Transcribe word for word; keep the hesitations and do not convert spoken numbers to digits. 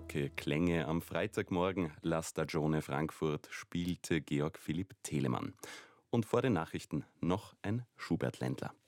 Starke Klänge am Freitagmorgen. La Stagione Frankfurt spielte Georg Philipp Telemann. Und vor den Nachrichten noch ein Schubert-Ländler.